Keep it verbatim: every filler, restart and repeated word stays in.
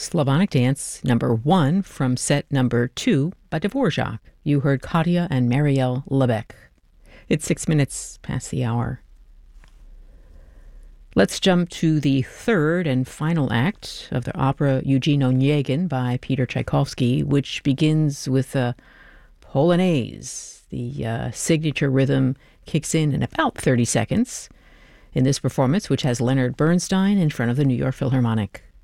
Slavonic Dance number one from set number two by Dvorak. You heard Katya and Marielle Lebec. It's six minutes past the hour. Let's jump to the third and final act of the opera Eugene Onegin by Peter Tchaikovsky, which begins with a polonaise. The uh, signature rhythm kicks in in about thirty seconds in this performance, which has Leonard Bernstein in front of the New York Philharmonic.